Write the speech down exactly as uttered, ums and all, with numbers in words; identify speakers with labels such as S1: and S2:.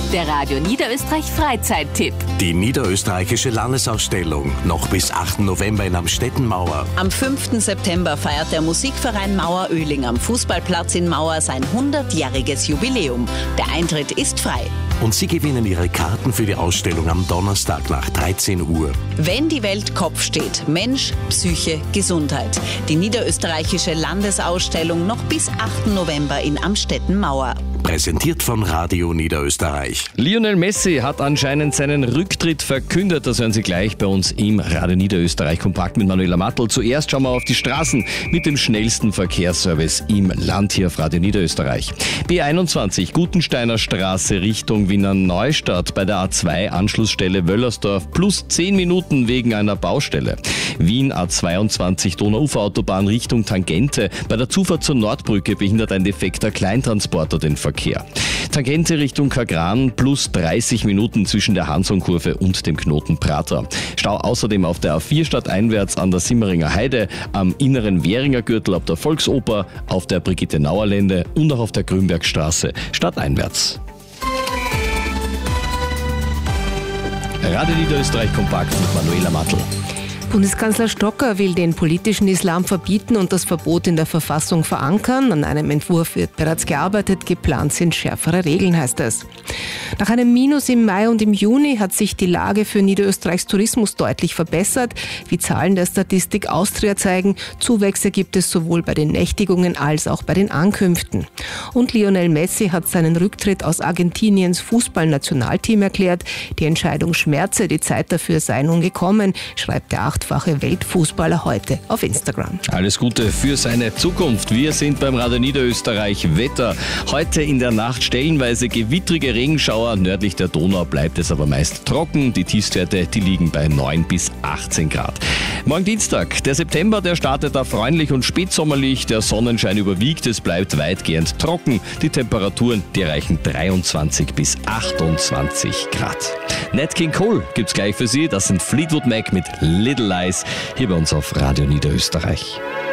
S1: Der Radio Niederösterreich Freizeittipp.
S2: Die niederösterreichische Landesausstellung noch bis achten November in Amstetten Mauer.
S3: Am fünften September feiert der Musikverein Mauer-Oehling am Fußballplatz in Mauer sein hundertjähriges Jubiläum. Der Eintritt ist frei.
S2: Und Sie gewinnen Ihre Karten für die Ausstellung am Donnerstag nach dreizehn Uhr.
S3: Wenn die Welt Kopf steht, Mensch, Psyche, Gesundheit. Die niederösterreichische Landesausstellung noch bis achten November in Amstetten Mauer.
S2: Präsentiert von Radio Niederösterreich.
S4: Lionel Messi hat anscheinend seinen Rücktritt verkündet. Das hören Sie gleich bei uns im Radio Niederösterreich Kompakt mit Manuela Matl. Zuerst schauen wir auf die Straßen mit dem schnellsten Verkehrsservice im Land hier auf Radio Niederösterreich. B einundzwanzig, Gutensteiner Straße Richtung Wiener Neustadt bei der A zwei Anschlussstelle Wöllersdorf plus zehn Minuten wegen einer Baustelle. Wien A zweiundzwanzig Donauuferautobahn Richtung Tangente. Bei der Zufahrt zur Nordbrücke behindert ein defekter Kleintransporter den Verkehr. Tangente Richtung Kagran plus dreißig Minuten zwischen der Hansonkurve und dem Knoten Prater. Stau außerdem auf der A vier stadteinwärts an der Simmeringer Heide, am inneren Währinger Gürtel ab der Volksoper, auf der Brigitte-Nauer-Lände und auch auf der Grünbergstraße stadteinwärts. Radio Niederösterreich Kompakt mit Manuela Matl.
S5: Bundeskanzler Stocker will den politischen Islam verbieten und das Verbot in der Verfassung verankern. An einem Entwurf wird bereits gearbeitet. Geplant sind schärfere Regeln, heißt es. Nach einem Minus im Mai und im Juni hat sich die Lage für Niederösterreichs Tourismus deutlich verbessert. Wie Zahlen der Statistik Austria zeigen, Zuwächse gibt es sowohl bei den Nächtigungen als auch bei den Ankünften. Und Lionel Messi hat seinen Rücktritt aus Argentiniens Fußballnationalteam erklärt. Die Entscheidung schmerze, die Zeit dafür sei nun gekommen, schreibt der achtfache Weltfußballer heute auf Instagram.
S4: Alles Gute für seine Zukunft. Wir sind beim Radio Niederösterreich Wetter. Heute in der Nacht stellenweise gewittrige Regenschauer. Nördlich der Donau bleibt es aber meist trocken. Die Tiefstwerte, die liegen bei neun bis achtzehn Grad. Morgen Dienstag, der September, der startet da freundlich und spätsommerlich. Der Sonnenschein überwiegt, es bleibt weitgehend trocken. Die Temperaturen, die erreichen dreiundzwanzig bis achtundzwanzig Grad. Nat King Cole gibt's gleich für Sie. Das sind Fleetwood Mac mit Little Lies hier bei uns auf Radio Niederösterreich.